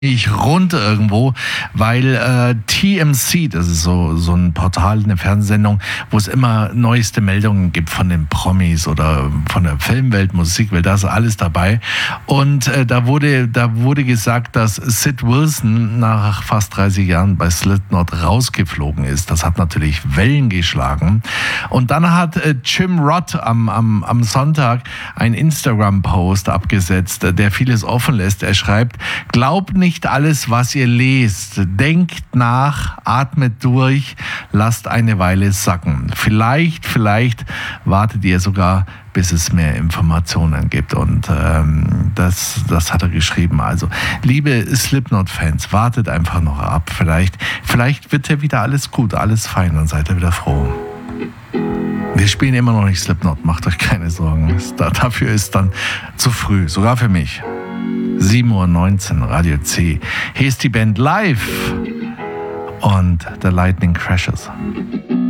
ich rund irgendwo, weil TMC, das ist so ein Portal, eine Fernsehsendung, wo es immer neueste Meldungen gibt von den Promis oder von der Filmwelt, Musikwelt, da ist alles dabei. Und da wurde gesagt, dass Sid Wilson nach fast 30 Jahren bei Slipknot rausgeflogen ist. Das hat natürlich Wellen geschlagen. Und dann hat Jim Roth am Sonntag einen Instagram-Post abgesetzt, der vieles offen lässt. Er schreibt: Glaubt nicht alles, was ihr lest. Denkt nach, atmet durch, lasst eine Weile sacken. Vielleicht wartet ihr sogar, bis es mehr Informationen gibt. Und das hat er geschrieben. Also, liebe Slipknot-Fans, wartet einfach noch ab. Vielleicht wird ja wieder alles gut, alles fein, dann seid ihr wieder froh. Wir spielen immer noch nicht Slipknot, macht euch keine Sorgen. Dafür ist dann zu früh, sogar für mich. 7:19 Uhr, Radio C. Hier ist die Band live und The Lightning Crashes.